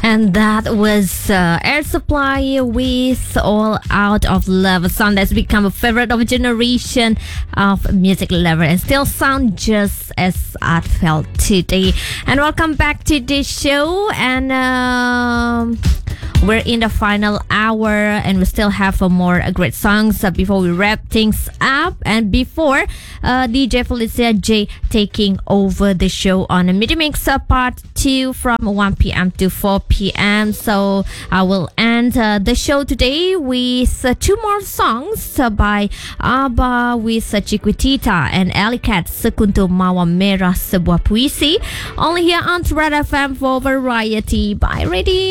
And that was Air Supply with All Out of Love, a song that's become a favorite of a generation of music lovers and still sound just as heartfelt today. And welcome back to the show. And we're in the final hour and we still have more great songs before we wrap things up. And before DJ Felicia J taking over the show on a Midi Mix part 2 from 1 p.m. to 4 p.m. So I will end the show today with 2 more songs by ABBA with Chiquitita and Alley Cat, Sekuntum Mawar Merah Sebuah Puisi. Only here on Red FM for Variety. Bye, ready?